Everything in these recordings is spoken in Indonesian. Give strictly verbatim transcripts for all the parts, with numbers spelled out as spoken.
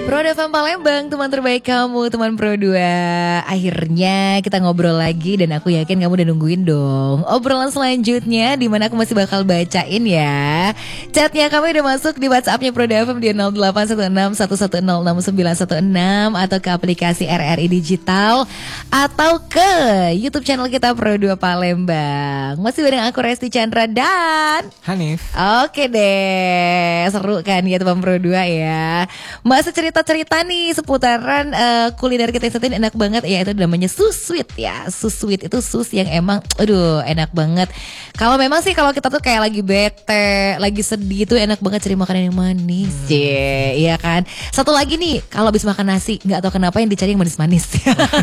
Pro F M Palembang, teman terbaik kamu, teman Pro dua. Akhirnya kita ngobrol lagi dan aku yakin kamu udah nungguin dong obrolan selanjutnya, di mana aku masih bakal bacain ya chatnya kamu udah masuk di WhatsAppnya Pro F M di nol delapan satu enam satu satu nol enam sembilan satu enam atau ke aplikasi R R I Digital atau ke YouTube channel kita Pro dua Palembang. Masih bareng aku Resti Chandra dan Hanif. Oke deh, seru kan ya teman Pro dua ya. Masih cerita-cerita nih seputaran uh, kuliner kita yang satu ini enak banget ya, itu namanya Susweet ya. Susweet itu sus yang emang aduh enak banget. Kalau memang sih kalau kita tuh kayak lagi bete, lagi sedih tuh enak banget cari makanan yang manis. Hmm. Yeah, iya kan. Satu lagi nih, kalau habis makan nasi nggak tahu kenapa yang dicari yang manis-manis.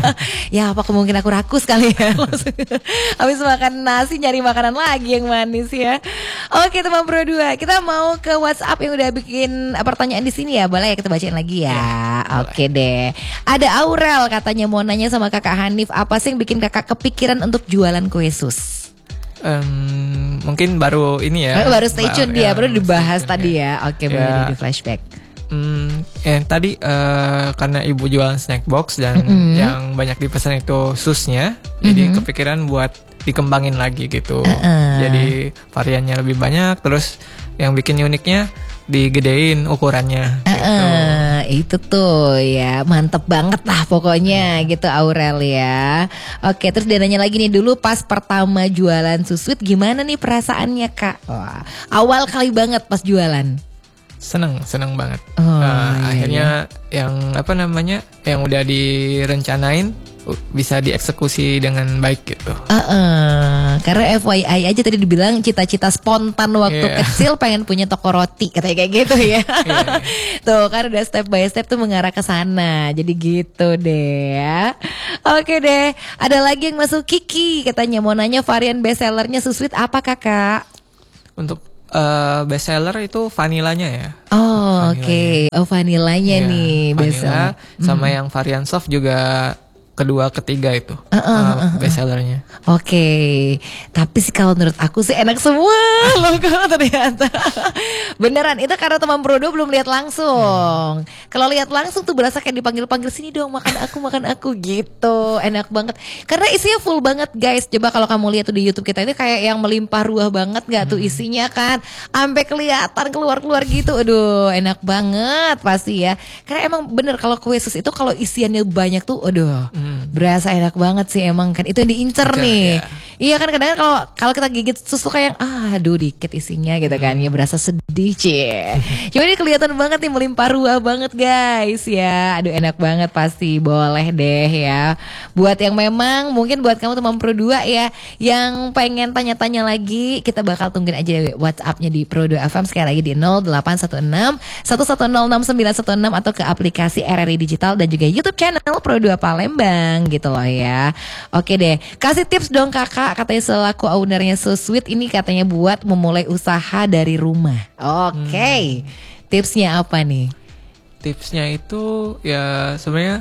Ya apa kemungkinan aku rakus kali ya. Habis makan nasi nyari makanan lagi yang manis ya. Oke teman Pro dua, kita mau ke WhatsApp yang udah bikin pertanyaan di sini ya. Boleh ya kita bacain lagi ya. Ya oke deh. Ada Aurel katanya mau nanya sama kakak Hanif, apa sih yang bikin kakak kepikiran untuk jualan kue sus? Um, mungkin baru ini ya. Oh, baru stay tune dia, ya, baru dibahas tadi ya. ya. Oke, ya. Boleh di flashback. Hmm, yang tadi uh, karena ibu jualan snack box dan mm-hmm. yang banyak dipesan itu susnya, mm-hmm. jadi kepikiran buat dikembangin lagi gitu. Uh-uh. Jadi variannya lebih banyak, terus yang bikin uniknya digedein ukurannya. Uh, gitu. uh, itu tuh ya mantep banget lah pokoknya hmm. gitu Aurel ya. Oke, terus dia nanya lagi nih, dulu pas pertama jualan Susweet gimana nih perasaannya kak? Wah, awal kali banget pas jualan. Seneng, seneng banget. Oh, uh, iya, akhirnya iya. yang apa namanya, yang udah direncanain bisa dieksekusi dengan baik gitu. Uh, uh, karena F Y I aja tadi dibilang cita-cita spontan waktu yeah. kecil pengen punya toko roti katanya kayak gitu ya. Yeah. Tuh kan udah step by step tuh mengarah ke sana. Jadi gitu deh ya. Oke deh, ada lagi yang masuk Kiki katanya mau nanya varian best sellernya Susweet apa kakak? Untuk uh, best seller itu vanilanya ya. Oh oke, okay. Oh vanilanya yeah, nih best seller. Sama hmm. yang varian soft juga kedua ketiga itu uh, uh, uh, uh, best sellernya. Oke, okay. Tapi sih kalau menurut aku sih enak semua loh kalau ternyata. Beneran itu karena teman Pro dua belum lihat langsung. Hmm. Kalau lihat langsung tuh berasa kayak dipanggil-panggil sini dong makan aku makan aku gitu. Enak banget. Karena isinya full banget guys. Coba kalau kamu lihat tuh di YouTube kita itu kayak yang melimpah ruah banget nggak hmm. tuh isinya kan. Sampai kelihatan keluar-keluar gitu. Aduh, enak banget pasti ya. Karena emang bener kalau kue sus itu kalau isiannya banyak tuh aduh. Hmm. Berasa enak banget sih emang kan. Itu yang diincer okay, nih ya. Iya kan kadang-kadang kalau kalau kita gigit susu kayak ah aduh dikit isinya gitu kan. Ya berasa sedih cie. Cuma ini kelihatan banget nih melimpah ruah banget guys ya. Aduh enak banget pasti. Boleh deh ya. Buat yang memang mungkin buat kamu teman Pro dua ya yang pengen tanya-tanya lagi, kita bakal tungguin aja WhatsAppnya di Pro dua F M sekali lagi di nol delapan satu enam satu satu nol enam sembilan satu enam atau ke aplikasi R R I Digital dan juga YouTube channel Pro dua Palembang gitu loh ya. Oke deh, kasih tips dong kakak, katanya selaku ownernya Susweet ini katanya buat memulai usaha dari rumah. Oke, okay. hmm. tipsnya apa nih? Tipsnya itu ya sebenarnya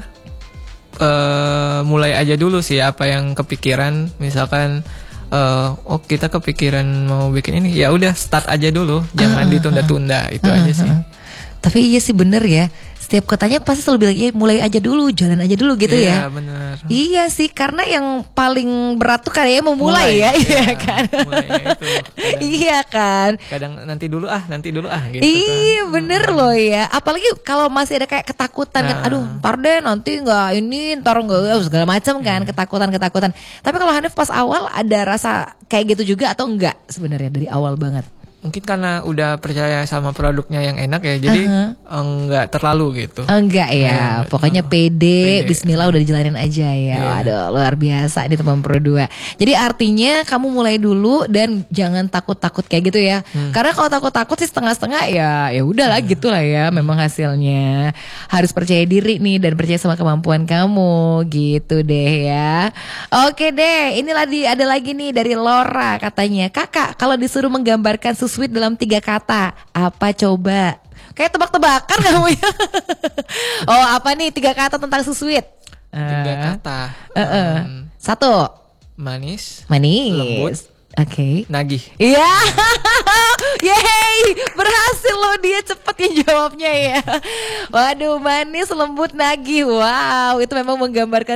uh, mulai aja dulu sih apa yang kepikiran. Misalkan uh, oh kita kepikiran mau bikin ini, ya udah start aja dulu, jangan uh, ditunda-tunda uh, itu uh, aja sih. Uh, uh. Tapi iya sih bener ya. Setiap katanya pasti selalu bilang, ya mulai aja dulu, jalan aja dulu gitu iya, ya. Iya benar. Iya sih, karena yang paling berat tuh kayaknya memulai ya, iya kan. Itu, iya kan. Kadang nanti dulu ah, nanti dulu ah. Gitu iya kan. bener hmm. loh ya. Apalagi kalau masih ada kayak ketakutan nah. kan, aduh ntar deh nanti nggak ini, ntar nggak segala macam kan, hmm. ketakutan-ketakutan. Tapi kalau Hanif pas awal ada rasa kayak gitu juga atau enggak sebenarnya dari awal banget? Mungkin karena udah percaya sama produknya yang enak ya, jadi uh-huh. enggak terlalu gitu. Enggak ya, nah, pokoknya pede, pede, bismillah udah dijalanin aja ya. Yeah. Waduh, luar biasa nih teman Pro dua. Jadi artinya kamu mulai dulu dan jangan takut-takut kayak gitu ya. Hmm. Karena kalau takut-takut sih setengah-setengah ya, ya udahlah hmm. gitulah ya. Memang hasilnya harus percaya diri nih dan percaya sama kemampuan kamu, gitu deh ya. Oke deh, inilah di ada lagi nih dari Laura katanya, kakak kalau disuruh menggambarkan Susweet dalam tiga kata, apa coba? Kayak tebak-tebakan kamu ya. Oh apa nih tiga kata tentang Susweet? Tiga uh, kata. Uh, uh. Um, Satu. Manis. Manis. Lembut. Oke. Nagih. Iya. Yeay, berhasil loh, dia cepet ya jawabnya ya. Waduh, manis, lembut, nagih. Wow, itu memang menggambarkan